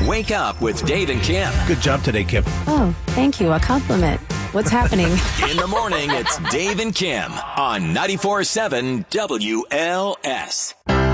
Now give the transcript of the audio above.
Wake up with Dave and Kim. Good job today, Kim. Oh, thank you. A compliment. What's happening? In the morning, it's Dave and Kim on 94.7 WLS.